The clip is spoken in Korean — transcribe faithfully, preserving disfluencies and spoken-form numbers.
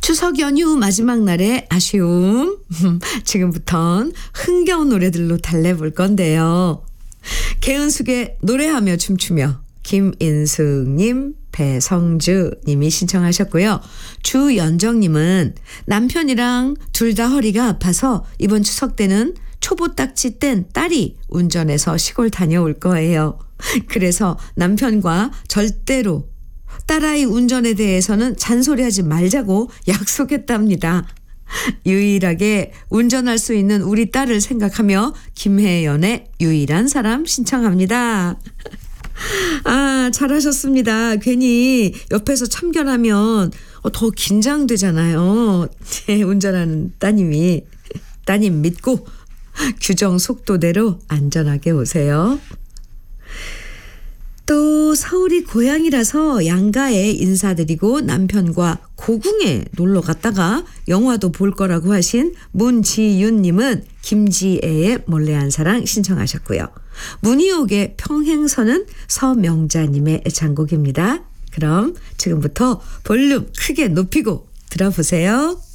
추석 연휴 마지막 날의 아쉬움. 지금부턴 흥겨운 노래들로 달래볼 건데요. 개은숙의 노래하며 춤추며 김인숙님, 배성주님이 신청하셨고요. 주연정님은 남편이랑 둘 다 허리가 아파서 이번 추석 때는 초보딱지 뗀 딸이 운전해서 시골 다녀올 거예요. 그래서 남편과 절대로 딸아이 운전에 대해서는 잔소리하지 말자고 약속했답니다. 유일하게 운전할 수 있는 우리 딸을 생각하며 김혜연의 유일한 사람 신청합니다. 아, 잘하셨습니다. 괜히 옆에서 참견하면 더 긴장되잖아요. 운전하는 따님이. 따님 믿고 규정 속도대로 안전하게 오세요. 또 서울이 고향이라서 양가에 인사드리고 남편과 고궁에 놀러 갔다가 영화도 볼 거라고 하신 문지윤님은 김지애의 몰래한 사랑 신청하셨고요. 문희옥의 평행선은 서명자님의 애창곡입니다. 그럼 지금부터 볼륨 크게 높이고 들어보세요.